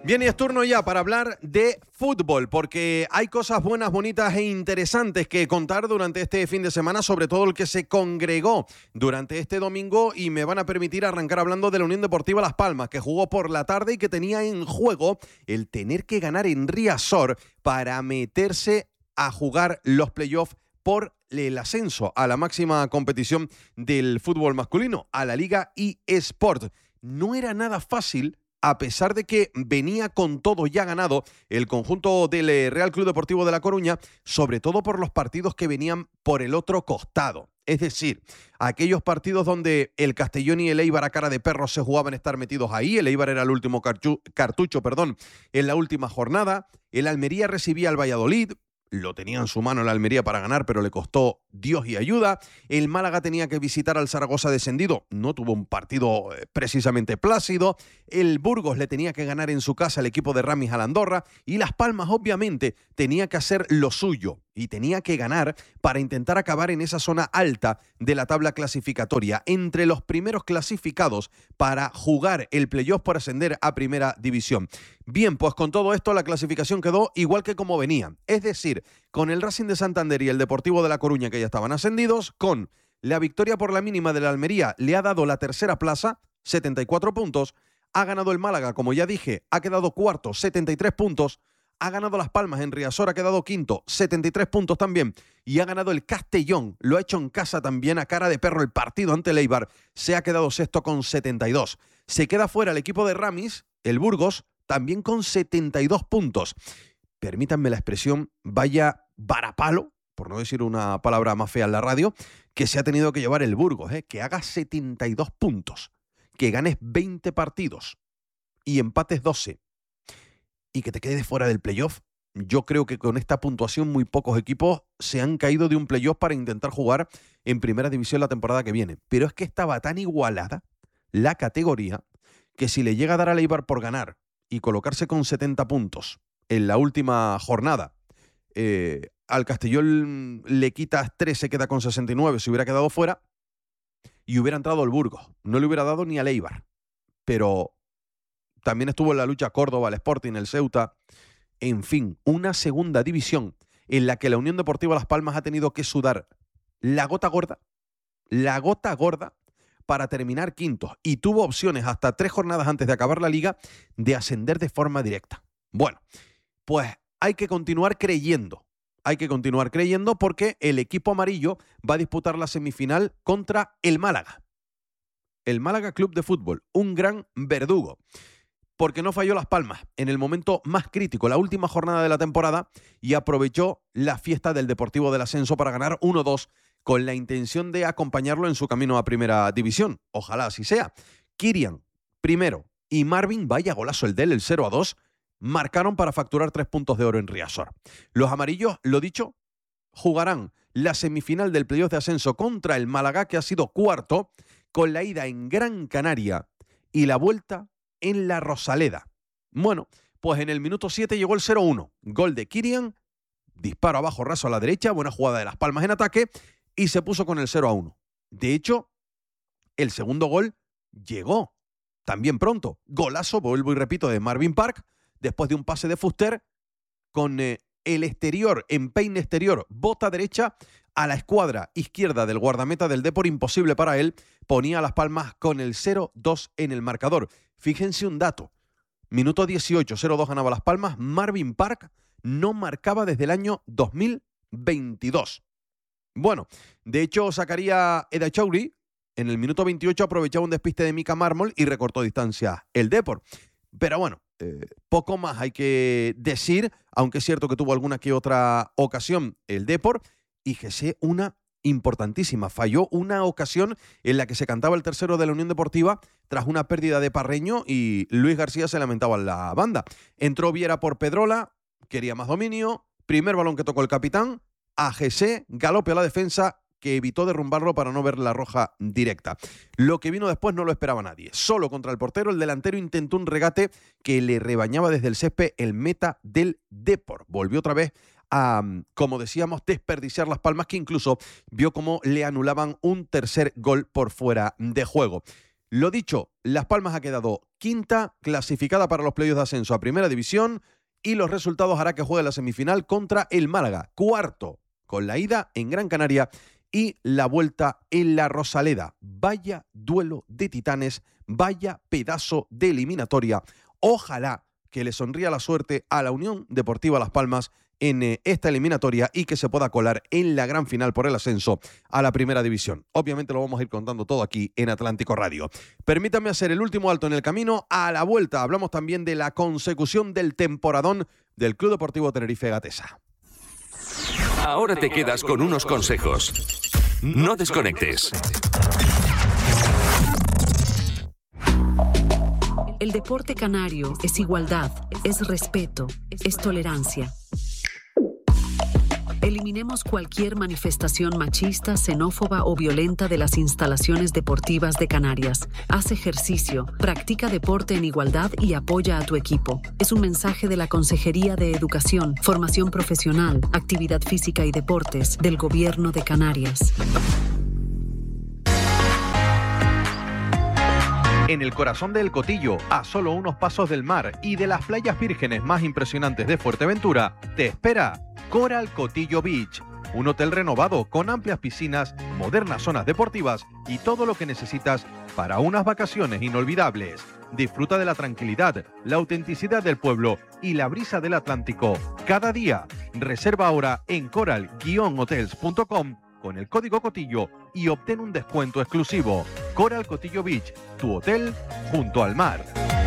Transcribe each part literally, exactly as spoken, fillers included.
Bien, y es turno ya para hablar de fútbol, porque hay cosas buenas, bonitas e interesantes que contar durante este fin de semana, sobre todo el que se congregó durante este domingo, y me van a permitir arrancar hablando de la Unión Deportiva Las Palmas, que jugó por la tarde y que tenía en juego el tener que ganar en Riazor para meterse a jugar los playoffs por el ascenso a la máxima competición del fútbol masculino, a la Liga eSport. No era nada fácil, a pesar de que venía con todo ya ganado el conjunto del Real Club Deportivo de La Coruña, sobre todo por los partidos que venían por el otro costado. Es decir, aquellos partidos donde el Castellón y el Eibar a cara de perro se jugaban estar metidos ahí. El Eibar era el último cartu- cartucho perdón, en la última jornada. El Almería recibía al Valladolid. Lo tenía en su mano el Almería para ganar, pero le costó Dios y ayuda. El Málaga tenía que visitar al Zaragoza descendido. No tuvo un partido eh, precisamente plácido. El Burgos le tenía que ganar en su casa al equipo de Ramis al Andorra. Y Las Palmas, obviamente, tenía que hacer lo suyo. Y tenía que ganar para intentar acabar en esa zona alta de la tabla clasificatoria, entre los primeros clasificados para jugar el playoff por ascender a Primera División. Bien, pues con todo esto la clasificación quedó igual que como venía. Es decir, con el Racing de Santander y el Deportivo de La Coruña, que ya estaban ascendidos, con la victoria por la mínima de la Almería, le ha dado la tercera plaza, setenta y cuatro puntos. Ha ganado el Málaga, como ya dije, ha quedado cuarto, setenta y tres puntos. Ha ganado Las Palmas en Riazor, ha quedado quinto, setenta y tres puntos también. Y ha ganado el Castellón, lo ha hecho en casa también a cara de perro el partido ante el Eibar. Se ha quedado sexto con setenta y dos. Se queda fuera el equipo de Ramis, el Burgos, también con setenta y dos puntos. Permítanme la expresión, vaya varapalo, por no decir una palabra más fea en la radio, que se ha tenido que llevar el Burgos, ¿eh? Que haga setenta y dos puntos, que ganes veinte partidos y empates doce. Y que te quedes fuera del playoff. Yo creo que con esta puntuación muy pocos equipos se han caído de un playoff para intentar jugar en Primera División la temporada que viene. Pero es que estaba tan igualada la categoría que si le llega a dar al Eibar por ganar y colocarse con setenta puntos en la última jornada, eh, al Castellón le quitas tres, se queda con sesenta y nueve, se hubiera quedado fuera y hubiera entrado el Burgos. No le hubiera dado ni al Eibar. Pero también estuvo en la lucha Córdoba, el Sporting, el Ceuta. En fin, una segunda división en la que la Unión Deportiva Las Palmas ha tenido que sudar la gota gorda, la gota gorda para terminar quintos. Y tuvo opciones hasta tres jornadas antes de acabar la liga de ascender de forma directa. Bueno, pues hay que continuar creyendo. Hay que continuar creyendo porque el equipo amarillo va a disputar la semifinal contra el Málaga. El Málaga Club de Fútbol, un gran verdugo. Porque no falló Las Palmas en el momento más crítico, la última jornada de la temporada, y aprovechó la fiesta del Deportivo del Ascenso para ganar uno dos con la intención de acompañarlo en su camino a Primera División. Ojalá así sea. Kirian, primero, y Marvin, vaya golazo el de él, el cero a dos, marcaron para facturar tres puntos de oro en Riazor. Los amarillos, lo dicho, jugarán la semifinal del playoff de ascenso contra el Málaga, que ha sido cuarto, con la ida en Gran Canaria y la vuelta en la Rosaleda. Bueno, pues en el minuto siete llegó el cero uno. Gol de Kirian, disparo abajo raso a la derecha, buena jugada de Las Palmas en ataque, y se puso con el cero a uno. De hecho, el segundo gol llegó también pronto. Golazo, vuelvo y repito, de Marvin Park, después de un pase de Fuster, con eh, el exterior, empeine exterior, bota derecha, a la escuadra izquierda del guardameta del Depor, imposible para él, ponía a Las Palmas con el cero dos en el marcador. Fíjense un dato, minuto dieciocho, cero dos ganaba Las Palmas, Marvin Park no marcaba desde el año dos mil veintidós. Bueno, de hecho sacaría Eda Chauri, en el minuto veintiocho aprovechaba un despiste de Mika Mármol y recortó distancia el Depor. Pero bueno, eh, poco más hay que decir, aunque es cierto que tuvo alguna que otra ocasión el Depor, y Jesse una importantísima. Falló una ocasión en la que se cantaba el tercero de la Unión Deportiva tras una pérdida de Parreño y Luis García se lamentaba en la banda. Entró Viera por Pedrola, quería más dominio, primer balón que tocó el capitán, a Jesse, galope a la defensa, que evitó derrumbarlo para no ver la roja directa. Lo que vino después no lo esperaba nadie. Solo contra el portero, el delantero intentó un regate que le rebañaba desde el césped el meta del Depor. Volvió otra vez a, como decíamos, desperdiciar Las Palmas, que incluso vio cómo le anulaban un tercer gol por fuera de juego. Lo dicho, Las Palmas ha quedado quinta, clasificada para los playoffs de ascenso a Primera División, y los resultados hará que juegue la semifinal contra el Málaga. Cuarto, con la ida en Gran Canaria y la vuelta en la Rosaleda. Vaya duelo de titanes, vaya pedazo de eliminatoria. Ojalá que le sonría la suerte a la Unión Deportiva Las Palmas en eh, esta eliminatoria y que se pueda colar en la gran final por el ascenso a la Primera División. Obviamente lo vamos a ir contando todo aquí en Atlántico Radio. Permítanme hacer el último alto en el camino. A la vuelta hablamos también de la consecución del temporadón del Club Deportivo Tenerife Gatesa. Ahora te quedas con unos consejos. No desconectes. El deporte canario es igualdad, es respeto, es tolerancia. Eliminemos cualquier manifestación machista, xenófoba o violenta de las instalaciones deportivas de Canarias. Haz ejercicio, practica deporte en igualdad y apoya a tu equipo. Es un mensaje de la Consejería de Educación, Formación Profesional, Actividad Física y Deportes del Gobierno de Canarias. En el corazón del Cotillo, a solo unos pasos del mar y de las playas vírgenes más impresionantes de Fuerteventura, te espera Coral Cotillo Beach, un hotel renovado con amplias piscinas, modernas zonas deportivas y todo lo que necesitas para unas vacaciones inolvidables. Disfruta de la tranquilidad, la autenticidad del pueblo y la brisa del Atlántico cada día. Reserva ahora en coral guion hotels punto com con el código Cotillo y obtén un descuento exclusivo. Coral Cotillo Beach, tu hotel junto al mar.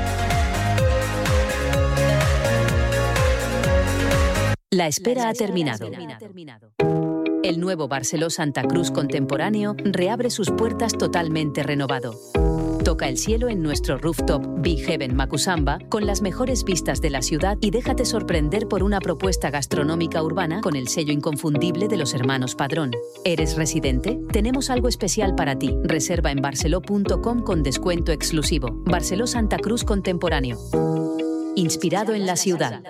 La espera ha terminado. El nuevo Barceló Santa Cruz contemporáneo reabre sus puertas totalmente renovado. Toca el cielo en nuestro rooftop Be Heaven Macusamba con las mejores vistas de la ciudad y déjate sorprender por una propuesta gastronómica urbana con el sello inconfundible de los hermanos Padrón. ¿Eres residente? Tenemos algo especial para ti. Reserva en barceló punto com con descuento exclusivo. Barceló Santa Cruz contemporáneo. Inspirado en la ciudad.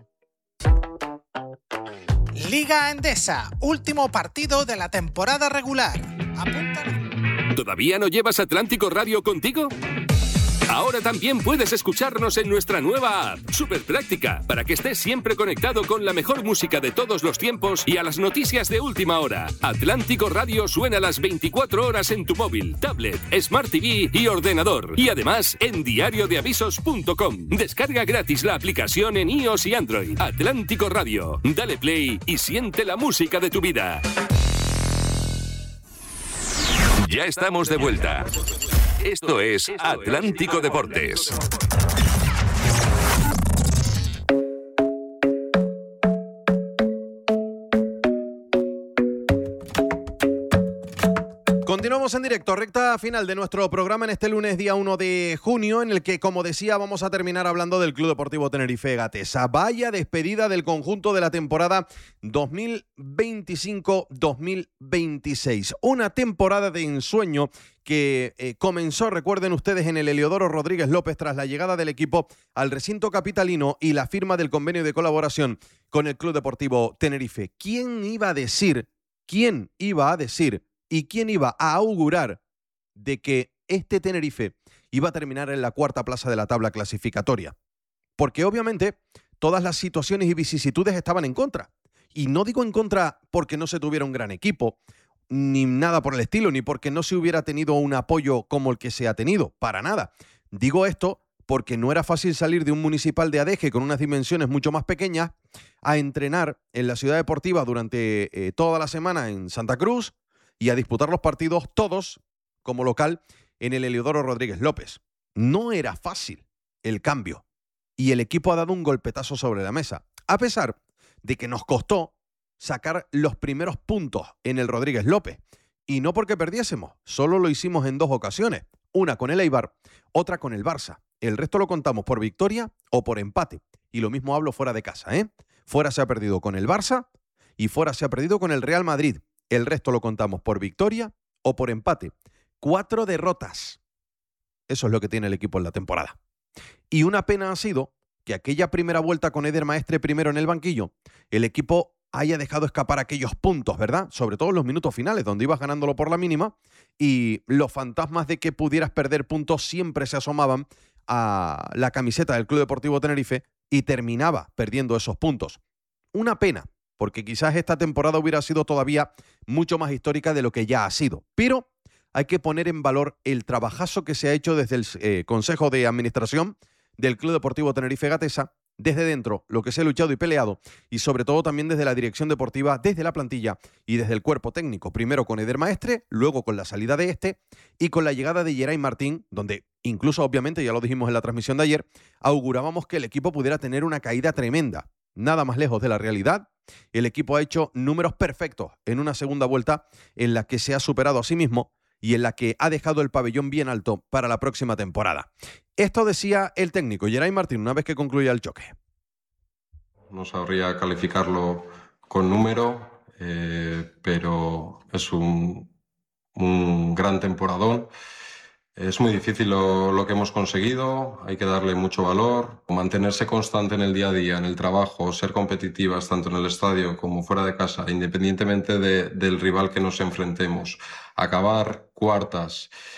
Liga Endesa, último partido de la temporada regular. Apunta. ¿Todavía no llevas Atlántico Radio contigo? Ahora también puedes escucharnos en nuestra nueva app, súper práctica, para que estés siempre conectado con la mejor música de todos los tiempos y a las noticias de última hora. Atlántico Radio suena las veinticuatro horas en tu móvil, tablet, Smart T V y ordenador. Y además en diario de avisos punto com. Descarga gratis la aplicación en iOS y Android. Atlántico Radio. Dale play y siente la música de tu vida. Ya estamos de vuelta. Esto es Atlántico Deportes. Continuamos en directo, recta final de nuestro programa en este lunes, día uno de junio, en el que, como decía, vamos a terminar hablando del Club Deportivo Tenerife Gatesa. Vaya despedida del conjunto de la temporada dos mil veinticinco dos mil veintiséis. Una temporada de ensueño que eh, comenzó, recuerden ustedes, en el Heliodoro Rodríguez López tras la llegada del equipo al recinto capitalino y la firma del convenio de colaboración con el Club Deportivo Tenerife. ¿Quién iba a decir, quién iba a decir y quién iba a augurar de que este Tenerife iba a terminar en la cuarta plaza de la tabla clasificatoria? Porque obviamente todas las situaciones y vicisitudes estaban en contra. Y no digo en contra porque no se tuviera un gran equipo, ni nada por el estilo, ni porque no se hubiera tenido un apoyo como el que se ha tenido, para nada. Digo esto porque no era fácil salir de un municipal de Adeje con unas dimensiones mucho más pequeñas a entrenar en la ciudad deportiva durante eh, toda la semana en Santa Cruz y a disputar los partidos todos como local en el Heliodoro Rodríguez López. No era fácil el cambio y el equipo ha dado un golpetazo sobre la mesa, a pesar de que nos costó sacar los primeros puntos en el Rodríguez López. Y no porque perdiésemos, solo lo hicimos en dos ocasiones, una con el Eibar, otra con el Barça. El resto lo contamos por victoria o por empate. Y lo mismo hablo fuera de casa, ¿eh? Fuera se ha perdido con el Barça y fuera se ha perdido con el Real Madrid. El resto lo contamos por victoria o por empate. Cuatro derrotas. Eso es lo que tiene el equipo en la temporada. Y una pena ha sido que aquella primera vuelta con Eder Maestre primero en el banquillo, el equipo haya dejado escapar aquellos puntos, ¿verdad? Sobre todo en los minutos finales, donde ibas ganándolo por la mínima y los fantasmas de que pudieras perder puntos siempre se asomaban a la camiseta del Club Deportivo Tenerife y terminaba perdiendo esos puntos. Una pena, porque quizás esta temporada hubiera sido todavía mucho más histórica de lo que ya ha sido. Pero hay que poner en valor el trabajazo que se ha hecho desde el eh, Consejo de Administración del Club Deportivo Tenerife Gatesa, desde dentro, lo que se ha luchado y peleado, y sobre todo también desde la dirección deportiva, desde la plantilla y desde el cuerpo técnico. Primero con Eder Maestre, luego con la salida de este y con la llegada de Geray Martín, donde incluso, obviamente, ya lo dijimos en la transmisión de ayer, augurábamos que el equipo pudiera tener una caída tremenda. Nada más lejos de la realidad. El equipo ha hecho números perfectos en una segunda vuelta en la que se ha superado a sí mismo y en la que ha dejado el pabellón bien alto para la próxima temporada. Esto decía el técnico Geray Martín una vez que concluía el choque. No sabría calificarlo con número, eh, pero es un, un gran temporadón. Es muy difícil lo, lo que hemos conseguido, hay que darle mucho valor, mantenerse constante en el día a día, en el trabajo, ser competitivas tanto en el estadio como fuera de casa, independientemente de, del rival que nos enfrentemos. Acabar cuartas